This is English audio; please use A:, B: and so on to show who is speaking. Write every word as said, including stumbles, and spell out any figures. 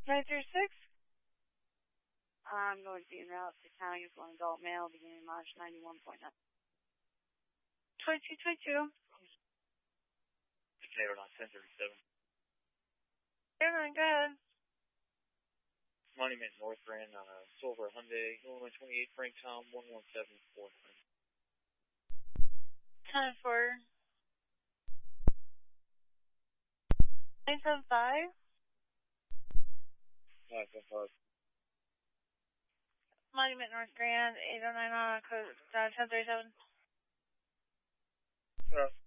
A: nine three six. I'm going to be en route to town with one adult male beginning March ninety-one point nine. twenty-two twenty-two.
B: Potato nine ten thirty-seven.
A: Airline, go ahead.
B: Monument North Grand on a Silver Hyundai, Illinois twenty-eight, Frank Tom, one one seven four.
A: ten four. nine seven five.
B: nine seven five.
A: Monument North Grand, eight oh nine on code uh, ten thirty-seven.
B: Uh,